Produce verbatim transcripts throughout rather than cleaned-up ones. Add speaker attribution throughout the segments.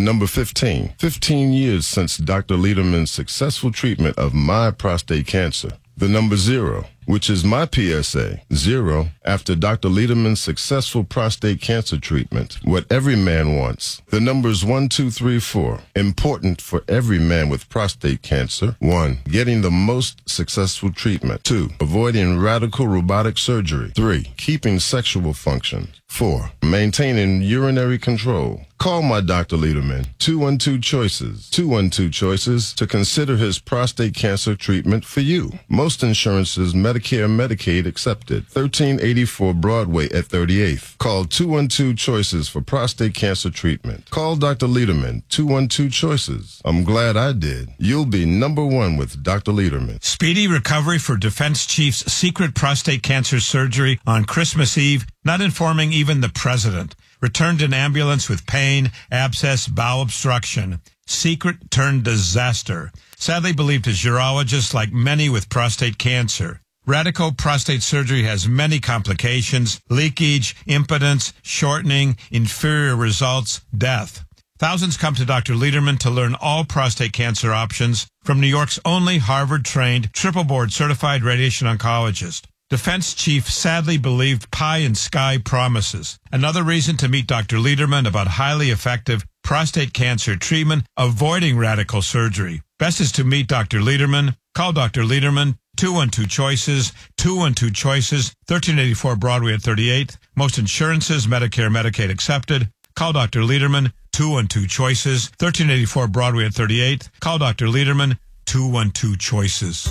Speaker 1: number fifteen. fifteen years since Doctor Lederman's successful treatment of my prostate cancer. The number zero, which is my P S A. Zero, after Doctor Lederman's successful prostate cancer treatment. What every man wants. The numbers one, two, three, four. Important for every man with prostate cancer. One, getting the most successful treatment. Two, avoiding radical robotic surgery. Three, keeping sexual function. Four, maintaining urinary control. Call my Doctor Lederman, two one two Choices, two one two Choices, to consider his prostate cancer treatment for you. Most insurances, Medicare, Medicaid accepted. thirteen eighty-four Broadway at thirty-eighth. Call two one two Choices for prostate cancer treatment. Call Doctor Lederman, two one two Choices. I'm glad I did. You'll be number one with Doctor Lederman.
Speaker 2: Speedy recovery for Defense Chief's secret prostate cancer surgery on Christmas Eve, not informing even the president. Returned in ambulance with pain, abscess, bowel obstruction. Secret turned disaster. Sadly believed his urologist, like many with prostate cancer. Radical prostate surgery has many complications: leakage, impotence, shortening, inferior results, death. Thousands come to Doctor Lederman to learn all prostate cancer options from New York's only Harvard-trained, triple-board certified radiation oncologist. Defense Chief sadly believed pie in sky promises. Another reason to meet Doctor Lederman about highly effective prostate cancer treatment, avoiding radical surgery. Best is to meet Doctor Lederman. Call Doctor Lederman, two one two Choices, two one two Choices, thirteen eighty-four Broadway at thirty-eighth. Most insurances, Medicare, Medicaid accepted. Call Doctor Lederman, two one two Choices, thirteen eighty-four Broadway at thirty-eighth. Call Doctor Lederman, two one two Choices.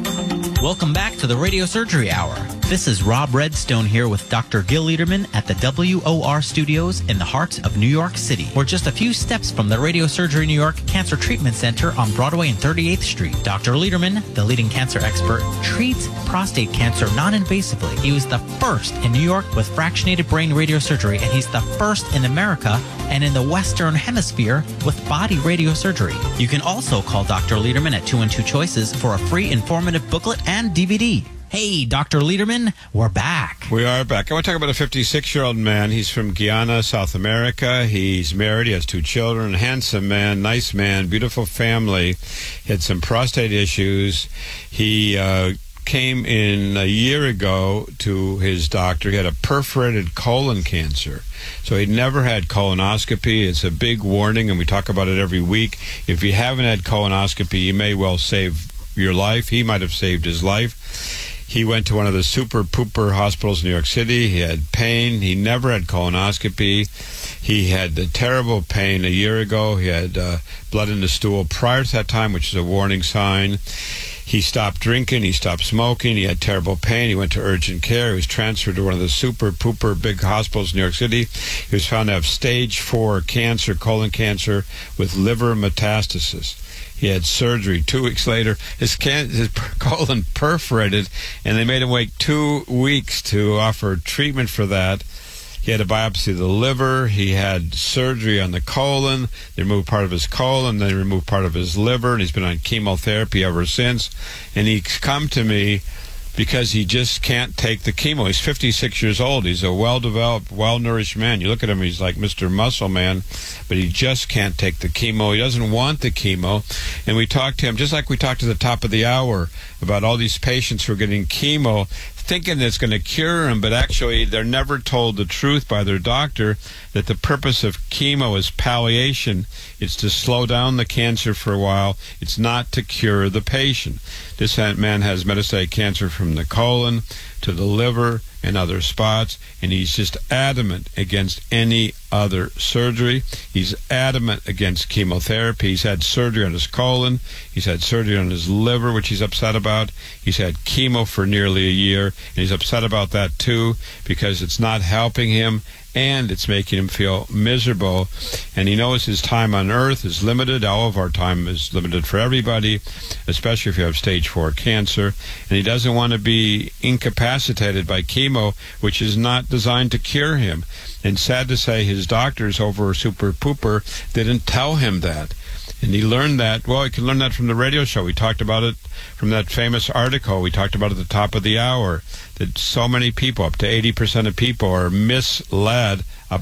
Speaker 3: Welcome back to the Radio Surgery Hour. This is Rob Redstone here with Doctor Gil Lederman at the W O R Studios in the heart of New York City. We're just a few steps from the Radio Surgery New York Cancer Treatment Center on Broadway and thirty-eighth Street. Doctor Lederman, the leading cancer expert, treats prostate cancer non-invasively. He was the first in New York with fractionated brain radiosurgery, and he's the first in America and in the Western Hemisphere with body radiosurgery. You can also call Doctor Lederman at two one two Choices for a free informative booklet and D V D. Hey, Doctor Lederman, we're back.
Speaker 4: We are back. I want to talk about a fifty-six-year-old man. He's from Guyana, South America. He's married. He has two children. Handsome man, nice man, beautiful family. He had some prostate issues. He uh, came in a year ago to his doctor. He had a perforated colon cancer. So he'd never had colonoscopy. It's a big warning, and we talk about it every week. If you haven't had colonoscopy, you may well save your life. He might have saved his life. He went to one of the super pooper hospitals in New York City. He had pain. He never had colonoscopy. He had the terrible pain a year ago. He had uh, blood in the stool prior to that time, which is a warning sign. He stopped drinking. He stopped smoking. He had terrible pain. He went to urgent care. He was transferred to one of the super pooper big hospitals in New York City. He was found to have stage four cancer, colon cancer, with liver metastasis. He had surgery. Two weeks later, his, can- his colon perforated, and they made him wait two weeks to offer treatment for that. He had a biopsy of the liver. He had surgery on the colon. They removed part of his colon. They removed part of his liver, and he's been on chemotherapy ever since. And he's come to me because he just can't take the chemo. He's fifty-six years old. He's a well-developed, well-nourished man. You look at him, he's like Mister Muscle Man, but he just can't take the chemo. He doesn't want the chemo. And we talked to him, just like we talked at the top of the hour, about all these patients who are getting chemo, thinking it's going to cure them, but actually they're never told the truth by their doctor that the purpose of chemo is palliation. It's to slow down the cancer for a while. It's not to cure the patient. This man has metastatic cancer from the colon to the liver and other spots, and he's just adamant against any other surgery. He's adamant against chemotherapy. He's had surgery on his colon. He's had surgery on his liver, which he's upset about. He's had chemo for nearly a year, and he's upset about that too, because it's not helping him and it's making him feel miserable. And he knows his time on earth is limited. All of our time is limited for everybody, especially if you have stage four cancer. And he doesn't want to be incapacitated by chemo, which is not designed to cure him. And sad to say, his doctors over Super Pooper didn't tell him that. And he learned that, well, he can learn that from the radio show. We talked about it from that famous article. We talked about it at the top of the hour, that so many people, up to eighty percent of people, are misled about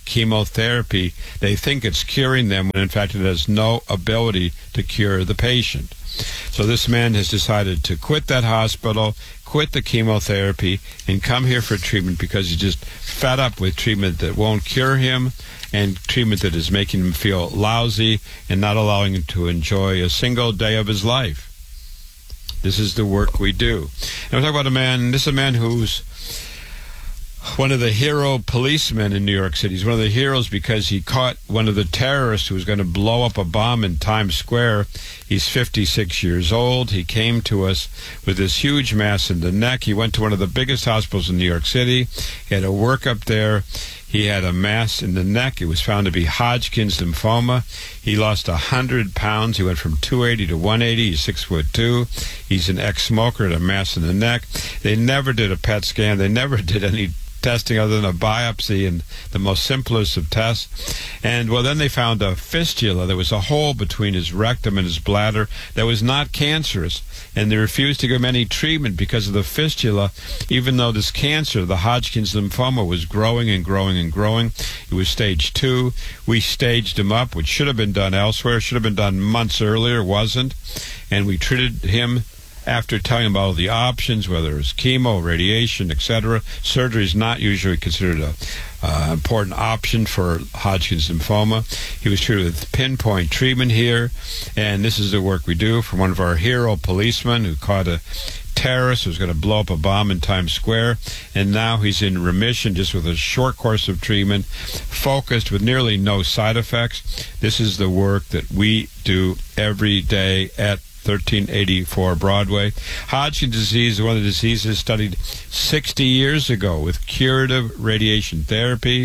Speaker 4: chemotherapy. They think it's curing them when in fact it has no ability to cure the patient. So this man has decided to quit that hospital, quit the chemotherapy, and come here for treatment because he's just fed up with treatment that won't cure him and treatment that is making him feel lousy and not allowing him to enjoy a single day of his life. This is the work we do. And we're talking about a man, this is a man who's one of the hero policemen in New York City. He's one of the heroes because he caught one of the terrorists who was going to blow up a bomb in Times Square. He's fifty-six years old. He came to us with this huge mass in the neck. He went to one of the biggest hospitals in New York City. He had a workup there. He had a mass in the neck. It was found to be Hodgkin's lymphoma. He lost one hundred pounds. He went from two eighty to one eighty. He's six foot two. He's an ex-smoker, had a mass in the neck. They never did a P E T scan. They never did any testing other than a biopsy and the most simplest of tests. And, well, then they found a fistula. There was a hole between his rectum and his bladder that was not cancerous. And they refused to give him any treatment because of the fistula, even though this cancer, the Hodgkin's lymphoma, was growing and growing and growing. It was stage two. We staged him up, which should have been done elsewhere, should have been done months earlier, wasn't. And we treated him after telling him about all the options, whether it's chemo, radiation, et cetera. Surgery is not usually considered a uh, important option for Hodgkin's lymphoma. He was treated with pinpoint treatment here, and this is the work we do from one of our hero policemen who caught a terrorist who was going to blow up a bomb in Times Square, and now he's in remission just with a short course of treatment, focused with nearly no side effects. This is the work that we do every day at thirteen eighty-four Broadway. Hodgkin's disease is one of the diseases studied sixty years ago with curative radiation therapy.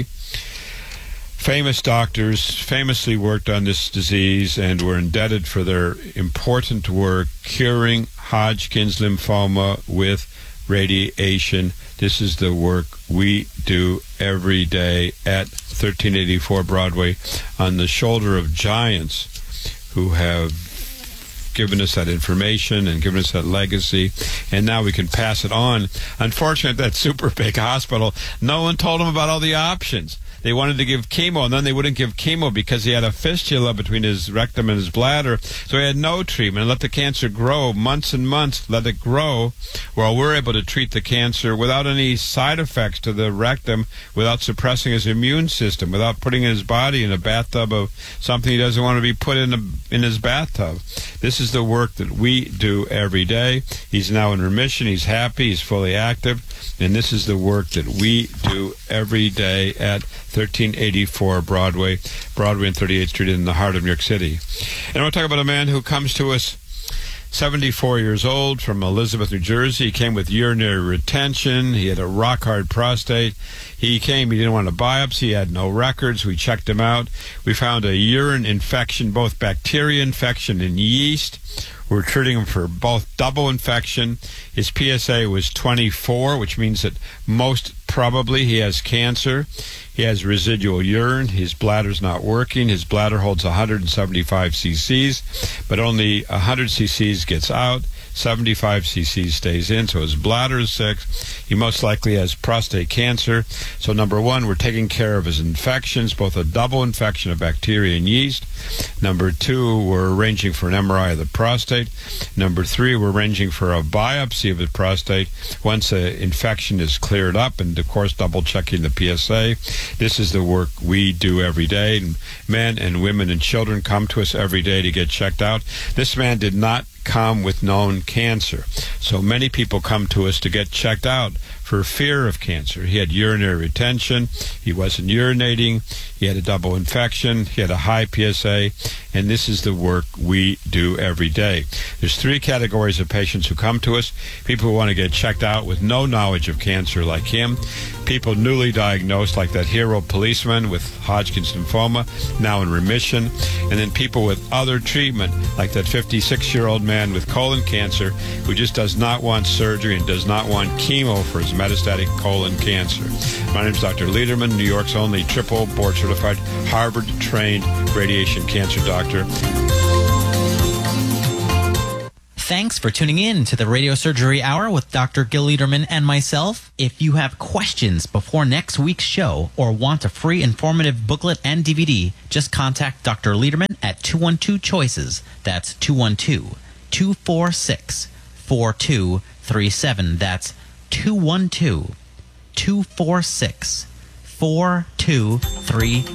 Speaker 4: Famous doctors famously worked on this disease and were indebted for their important work curing Hodgkin's lymphoma with radiation. This is the work we do every day at thirteen eighty-four Broadway on the shoulder of giants who have given us that information and given us that legacy, and now we can pass it on. Unfortunately, at that super big hospital, no one told him about all the options. They wanted to give chemo, and then they wouldn't give chemo because he had a fistula between his rectum and his bladder, so he had no treatment and let the cancer grow months and months, let it grow, while we're able to treat the cancer without any side effects to the rectum, without suppressing his immune system, without putting his body in a bathtub of something he doesn't want to be put in, a, in his bathtub. This is the work that we do every day. He's now in remission. He's happy. He's fully active. And this is the work that we do every day at thirteen eighty-four Broadway, Broadway and thirty-eighth Street in the heart of New York City. And I want to talk about a man who comes to us seventy-four years old from Elizabeth, New Jersey. He came with urinary retention. He had a rock-hard prostate. He came, he didn't want a biopsy. He had no records. We checked him out. We found a urine infection, both bacteria infection and yeast. We're treating him for both double infection. His P S A was twenty-four, which means that most probably he has cancer. He has residual urine. His bladder's not working. His bladder holds one hundred seventy-five cc's, but only one hundred cc's gets out. seventy-five cc's stays in, so his bladder is sick. He most likely has prostate cancer. So number one, we're taking care of his infections, both a double infection of bacteria and yeast. Number two, we're arranging for an M R I of the prostate. Number three, we're arranging for a biopsy of the prostate once the infection is cleared up, and of course double checking the P S A. This is the work we do every day. And men and women and children come to us every day to get checked out. This man did not come with known cancer. So many people come to us to get checked out for fear of cancer. He had urinary retention. He wasn't urinating. He had a double infection. He had a high P S A. And this is the work we do every day. There's three categories of patients who come to us. People who want to get checked out with no knowledge of cancer like him. People newly diagnosed like that hero policeman with Hodgkin's lymphoma, now in remission. And then people with other treatment like that fifty-six-year-old man with colon cancer who just does not want surgery and does not want chemo for his metastatic colon cancer. My name is Doctor Lederman, New York's only triple board-certified, Harvard-trained radiation cancer doctor.
Speaker 3: Thanks for tuning in to the Radio Surgery Hour with Doctor Gil Liederman and myself. If you have questions before next week's show or want a free informative booklet and D V D, just contact Doctor Liederman at two one two choices. That's two one two, two four six, four two three seven. That's two one two, two four six, four two three